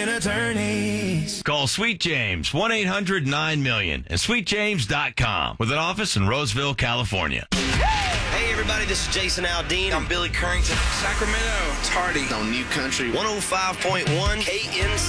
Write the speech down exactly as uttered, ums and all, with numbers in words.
American attorneys. Call Sweet James, one eight hundred nine million and sweet james dot com with an office in Roseville, California. Hey, everybody, this is Jason Aldean. I'm Billy Currington. Sacramento, it's Hardy. On New Country one oh five point one K N C.